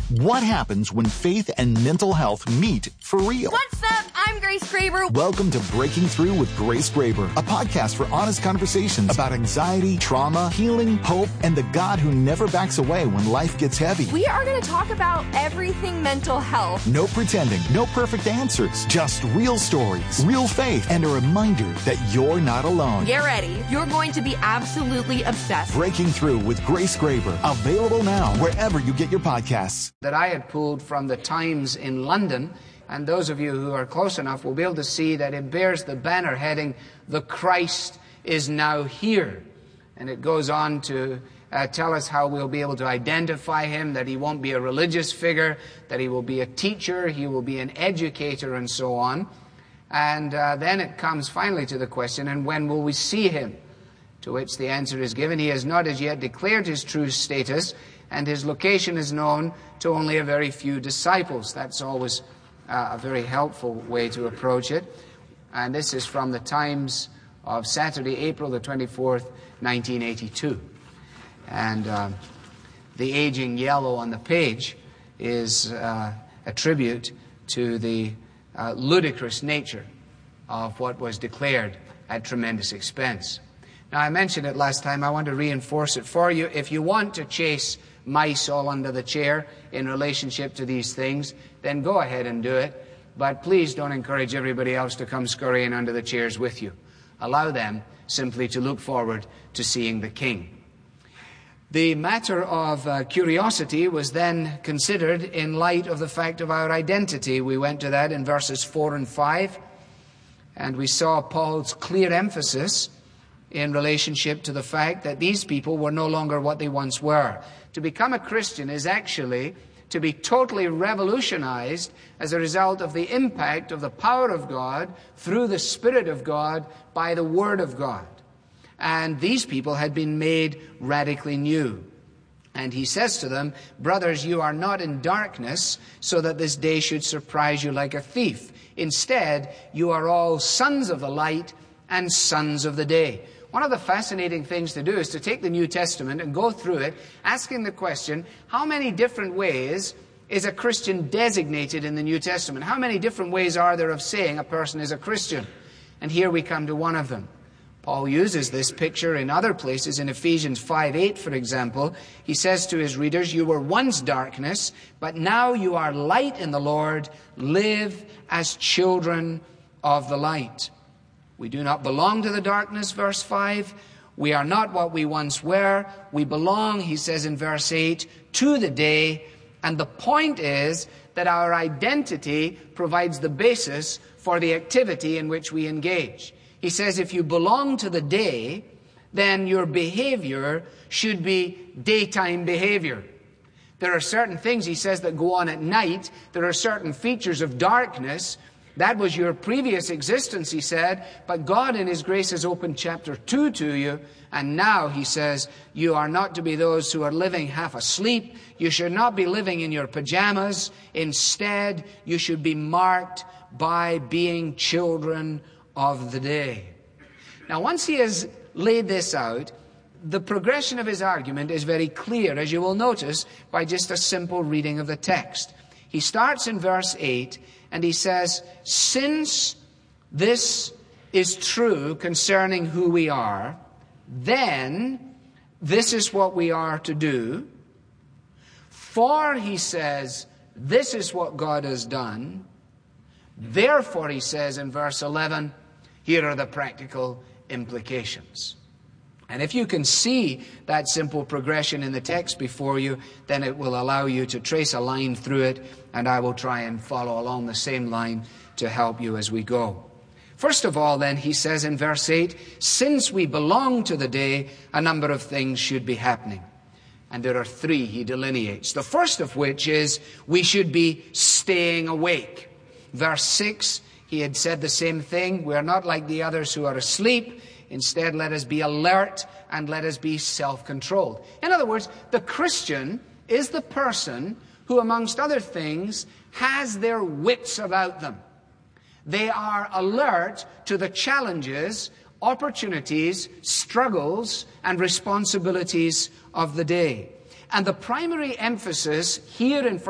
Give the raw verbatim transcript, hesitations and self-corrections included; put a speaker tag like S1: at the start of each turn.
S1: What happens when faith and mental health meet for real?
S2: What's up? I'm Grace Graber.
S1: Welcome to Breaking Through with Grace Graber, a podcast for honest conversations about anxiety, trauma, healing, hope, and the God who never backs away when life gets heavy.
S2: We are going to talk about everything mental health.
S1: No pretending, no perfect answers, just real stories, real faith, and a reminder that you're not alone.
S2: Get ready. You're going to be absolutely obsessed.
S1: Breaking Through with Grace Graber, available now wherever you get your podcasts.
S3: That I had pulled from the Times in London, and those of you who are close enough will be able to see that it bears the banner heading, "The Christ is now here." And it goes on to uh, tell us how we'll be able to identify him, that he won't be a religious figure, that he will be a teacher, he will be an educator, and so on. And uh, then it comes finally to the question, and when will we see him? To which the answer is given, he has not as yet declared his true status, and his location is known to only a very few disciples. That's always uh, a very helpful way to approach it. And this is from the Times of Saturday, April the twenty-fourth, nineteen eighty-two. And uh, the aging yellow on the page is uh, a tribute to the uh, ludicrous nature of what was declared at tremendous expense. Now, I mentioned it last time. I want to reinforce it for you. If you want to chase mice all under the chair in relationship to these things, then go ahead and do it. But please don't encourage everybody else to come scurrying under the chairs with you. Allow them simply to look forward to seeing the King. The matter of uh, curiosity was then considered in light of the fact of our identity. We went to that in verses four and five, and we saw Paul's clear emphasis in relationship to the fact that these people were no longer what they once were. To become a Christian is actually to be totally revolutionized as a result of the impact of the power of God through the Spirit of God by the Word of God. And these people had been made radically new. And he says to them, "Brothers, you are not in darkness, so that this day should surprise you like a thief. Instead, you are all sons of the light and sons of the day." One of the fascinating things to do is to take the New Testament and go through it, asking the question, how many different ways is a Christian designated in the New Testament? How many different ways are there of saying a person is a Christian? And here we come to one of them. Paul uses this picture in other places. In Ephesians five eight, for example, he says to his readers, "You were once darkness, but now you are light in the Lord. Live as children of the light." We do not belong to the darkness, verse five. We are not what we once were. We belong, he says in verse eight, to the day. And the point is that our identity provides the basis for the activity in which we engage. He says if you belong to the day, then your behavior should be daytime behavior. There are certain things, he says, that go on at night. There are certain features of darkness. That was your previous existence, he said, but God in his grace has opened chapter two to you, and now, he says, you are not to be those who are living half asleep. You should not be living in your pajamas. Instead, you should be marked by being children of the day. Now, once he has laid this out, the progression of his argument is very clear, as you will notice by just a simple reading of the text. He starts in verse eight, and he says, "Since this is true concerning who we are, then this is what we are to do. For," he says, "this is what God has done. Therefore," he says in verse eleven, "here are the practical implications." And if you can see that simple progression in the text before you, then it will allow you to trace a line through it, and I will try and follow along the same line to help you as we go. First of all, then, he says in verse eight, since we belong to the day, a number of things should be happening. And there are three he delineates. The first of which is we should be staying awake. Verse six, he had said the same thing. We are not like the others who are asleep. Instead, let us be alert and let us be self-controlled. In other words, the Christian is the person who, amongst other things, has their wits about them. They are alert to the challenges, opportunities, struggles, and responsibilities of the day. And the primary emphasis here in